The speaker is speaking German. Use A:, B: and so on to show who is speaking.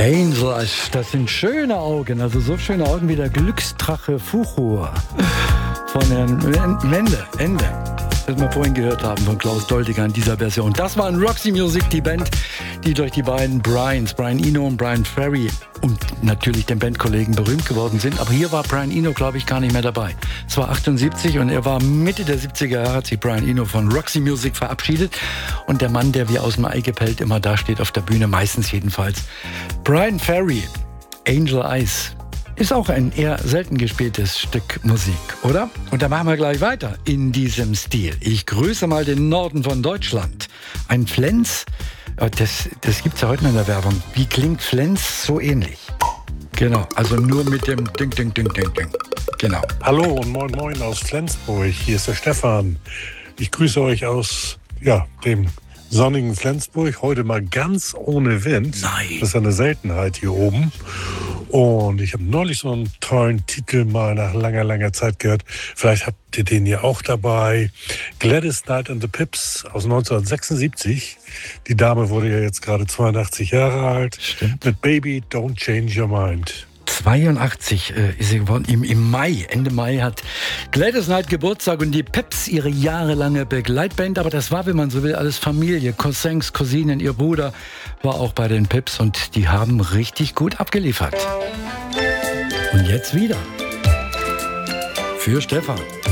A: Angel Eyes, das sind schöne Augen, also so schöne Augen wie der Glücksdrache Fuchur von Herrn Ende, das wir vorhin gehört haben von Klaus Doldiger in dieser Version. Das war in Roxy Music, die Band, die durch die beiden Brian Eno und Bryan Ferry und natürlich den Bandkollegen berühmt geworden sind. Aber hier war Brian Eno, glaube ich, gar nicht mehr dabei. Es war 78 und er war Mitte der 70er Jahre, hat sich Brian Eno von Roxy Music verabschiedet. Und der Mann, der wie aus dem Ei gepellt immer da steht auf der Bühne, meistens jedenfalls, Bryan Ferry, Angel Eyes, ist auch ein eher selten gespieltes Stück Musik, oder? Und da machen wir gleich weiter in diesem Stil. Ich grüße mal den Norden von Deutschland. Ein Flens, das gibt's ja heute in der Werbung. Wie klingt Flens? So ähnlich. Genau, also nur mit dem Ding, Ding, Ding, Ding, Ding. Genau.
B: Hallo und moin moin aus Flensburg. Hier ist der Stefan. Ich grüße euch aus dem sonnigen Flensburg. Heute mal ganz ohne Wind.
A: Nein.
B: Das ist eine Seltenheit hier oben. Und ich habe neulich so einen tollen Titel mal nach langer Zeit gehört. Vielleicht habt ihr den ja auch dabei. Gladys Knight and the Pips aus 1976. Die Dame wurde ja jetzt gerade 82 Jahre alt.
A: Stimmt.
B: Mit Baby Don't Change Your Mind.
A: 82 ist sie geworden. Im Mai, Ende Mai hat Gladys Knight Geburtstag und die Pips ihre jahrelange Begleitband. Aber das war, wenn man so will, alles Familie. Cousins, Cousinen, ihr Bruder war auch bei den Pips und die haben richtig gut abgeliefert. Und jetzt wieder für Stefan.